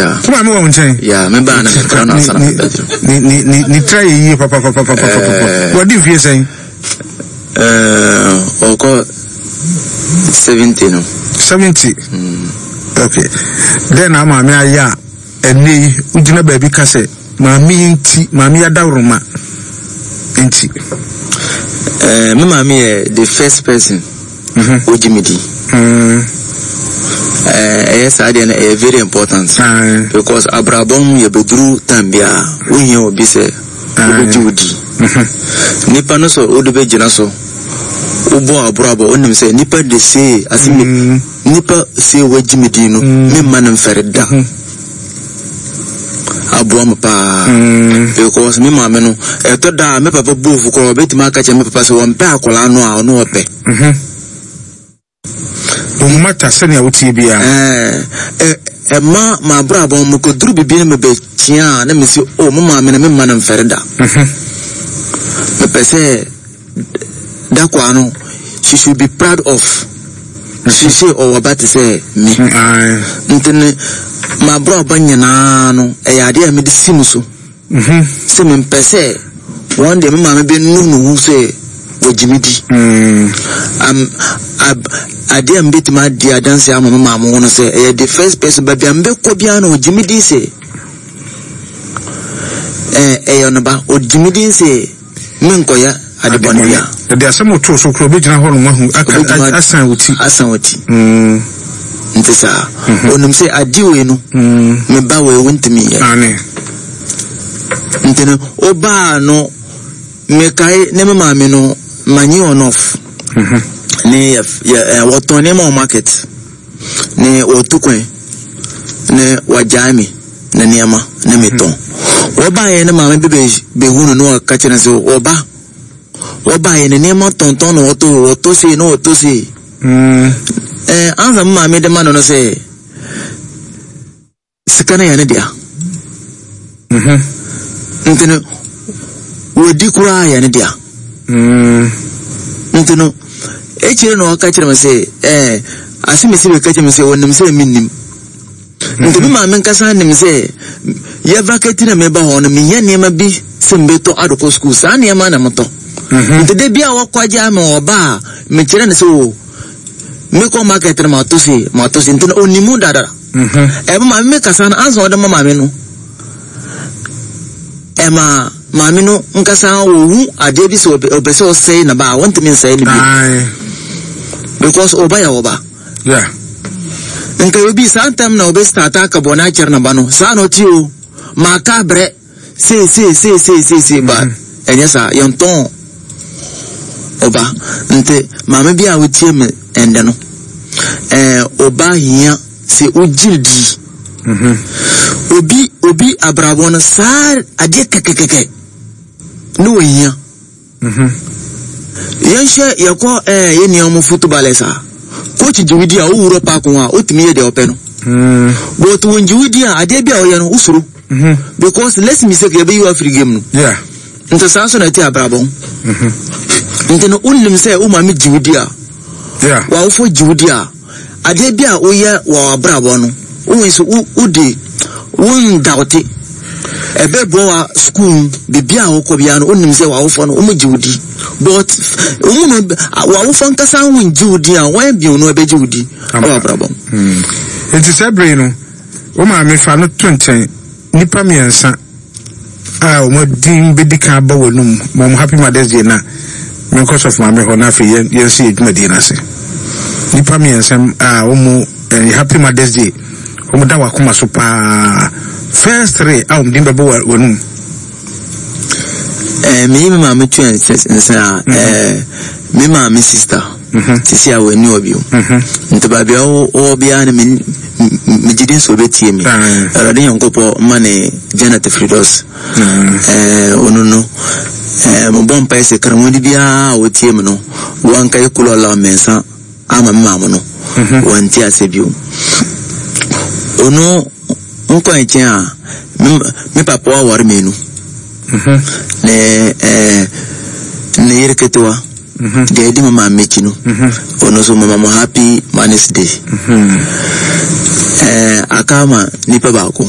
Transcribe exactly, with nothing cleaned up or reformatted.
Yeah. Come on, one thing. Yeah, me ba na me kra na sana bedroom. Ni ni ni ni try yi papa papa papa papa. What do you saying? Uh, oko seventy no. seventy. Mm. Okay. Then I'm a me aya eni ujina baby kase mami nti mami adawroma nti. Eh me mami the first person. Mhm. Ojimidi. Mm. Uh, yes, I didn't uh, very important uh, because Abrabom Yabudru Tambia, we know be say, Judy. Nipa no so, Udube Janaso, Ubo Abrabo, on him say, Nipa de say, as me, Nipa say, what Jimmy Dino, me man and Ferida. Abuam pa because me mameno, a toda, me papa boof, or bet my catch me papa so one pack or no, no pay. Umata senya utibia eh eh ma ma brabo mo ko duru bibi me be tia na me si o mo ma me na me ma na mferda mhm me pese da kwa no she should be proud of she say o about to say me ntene ma brabo nyana no e ya de me de simuso mhm se me pese one day me ma me be nunu say ojimidi mm am ab ade am bit ma dia dance am mama mo no say eh the first person ba bia mbe ko bia no ojimidi say eh eh no ba ojimidi say men ko ya ade bonbia de asem to so kro be gina ho no mahu asan wuti asan wuti mm ntisa onum say ade we no me ba we wuntimi ye ane ntene oba no me kai ne mama me no mani on off mhm ni ya wotone mo market ni otukwen ni wajami na niama na meton oba ye ne mama bebe be hunu no ka kire se oba oba ye ne niama tonton no oto oto se no oto se mm eh anza mama me de mano no se sikana ya ne dia mhm ntino wodi kura ya ne dia mm ntino echire no aka kire me say eh asime sibe ka kire me say wonnim say minnim ntimi ma men kasa nim say ye vacate na me ba ho no me ye niam bi sembeto adoko school sa niam na moto ntide bia wakwaja me oba me kire ne so me ko market na ma to say ma to say ntino onimu dada mhm e ma me kasa na anso de mama me no e ma mami no nkasa wo hu ade bi so obese o say na ba want me say ni bi because oba ya oba yeah nka obi santam na obe start aka bona kyer na ba no sa no ti o makabre say say say say say say ba enye sa yonton oba nte mama bi a wotie me ende no eh oba hia se ojildi mhm obi obi abrabon sar ade kekekeke no hia mhm yenshe yako eh ye ni omo football sa coach jiwidi a owuro pa ko a otimi ye de ope no mm but when jiwidi a ade bia o ye no usuru mhm because let's me say ye be you afri game no yeah nta sanso na ti abrabon mhm nta no unlim say o ma mi jiwidi a yeah wa ofo jiwidi a ade bia o ye wa abrabon no o wen so udi won dawte ebe bo wa school bibia wo bia no onim se wa wo fo no o mo jiwudi but o mo wa wo fo nkasa won jiwudi a wan bi no ebe jiwudi o abrabon mm enti sebre no o ma me fa no twenty nipa miensa ah o mo din bedika ba wonum mo happy mothers day na me cause of my me ho na fe yen si eduma di na se nipa miensa ah o mo happy mothers day o mo da wa kuma so pa first three ah um dimba bo wonum eh me me ma me twen nsa eh me ma me sister mhm sisi a wani obi mhm ntaba bia o bia na me me jidin so betie me rade yankopo mane Janet Fridos eh onu no eh mo bon pa ese karamodi bia o tie me no wan kai kulo la mensa ama me ma mo no wan ti asebio onu nko enche a me papa wa war menu mhm ne eh ne yirketwa mhm de di mama mechino mhm ono so mama happy Wednesday mhm eh akama nipa ba ko